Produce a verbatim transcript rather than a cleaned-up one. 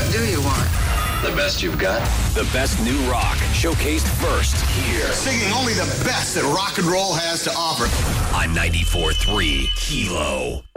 What do you want? The best you've got? The best new rock, showcased first here. Singing only the best that rock and roll has to offer. On ninety-four point three Kilo.